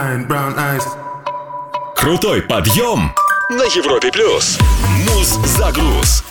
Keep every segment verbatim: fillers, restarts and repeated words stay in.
Крутой подъем на Европе плюс. Муз-загруз.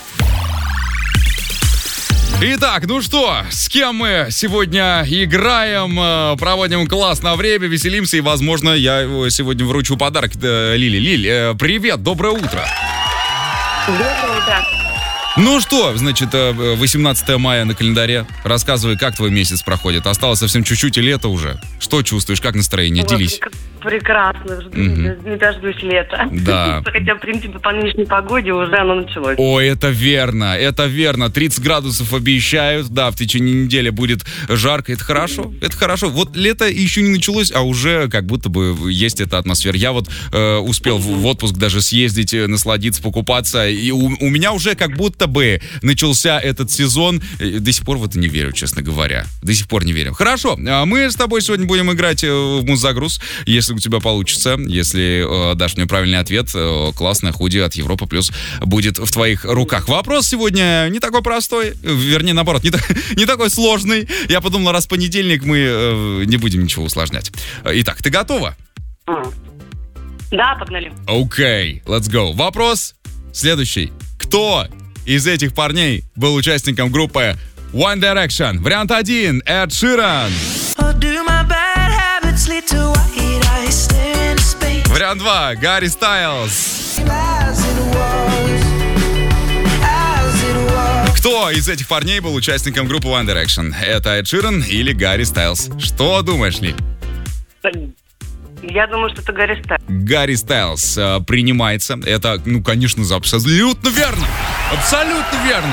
Итак, ну что, с кем мы сегодня играем, проводим классное время, веселимся, и, возможно, я сегодня вручу подарок Лиле. Лиль, привет, доброе утро. Доброе утро. Ну что, значит, восемнадцатое мая на календаре. Рассказывай, как твой месяц проходит. Осталось совсем чуть-чуть, и лето уже. Что чувствуешь, как настроение? Вот, Делись. Прекрасно. Жду, не дождусь лета. Да. Хотя, в принципе, по нынешней погоде уже оно началось. Ой, это верно, это верно. тридцать градусов обещают. Да, в течение недели будет жарко. Это хорошо, это хорошо. Вот лето еще не началось, а уже как будто бы есть эта атмосфера. Я вот э, успел в, в отпуск даже съездить, насладиться, покупаться. И у, у меня уже как будто бы начался этот сезон. До сих пор в это не верю, честно говоря. До сих пор не верю. Хорошо, мы с тобой сегодня будем играть в Муз-загруз. Если у тебя получится, если э, дашь мне правильный ответ, э, классное худи от Европа Плюс будет в твоих руках. Вопрос сегодня не такой простой, вернее, наоборот, не, так, не такой сложный. Я подумал, раз понедельник, мы э, не будем ничего усложнять. Итак, ты готова? Да, погнали. Окей, okay, let's go. Вопрос следующий. Кто из этих парней был участником группы One Direction? Вариант один. Эд Ширан. Вариант два. Гарри Стайлз. Кто из этих парней был участником группы One Direction? Это Эд Ширан или Гарри Стайлз? Что думаешь, Ли? Я думаю, что это Гарри Стайлз. Гарри Стайлз э, принимается. Это, ну, конечно, абсолютно верно. Абсолютно верно.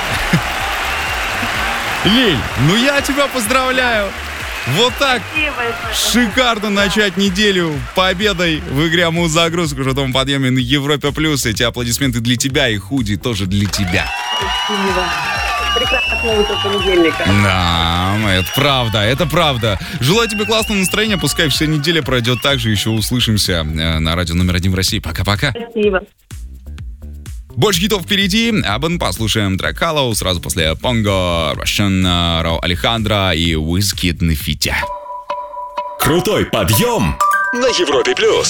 Лиль, ну я тебя поздравляю. Вот так шикарно начать неделю победой в игре Муз-загруз в крутом подъеме на Европе Плюс. Эти аплодисменты для тебя и худи тоже для тебя. Спасибо. Прекрасное утро понедельника. Да, это правда, это правда. Желаю тебе классного настроения, пускай вся неделя пройдет так же. Еще услышимся на радио номер один в России. Пока-пока. Спасибо. Больше хитов впереди. Абан послушаем трек Hollow сразу после Понго, Russian, Рао Алехандро и Wizkid на фите. Крутой подъем на Европе Плюс.